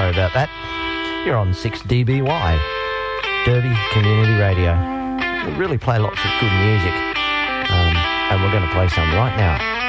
Sorry about that. You're on 6DBY, Derby Community Radio. We really play lots of good music, and we're going to play some right now.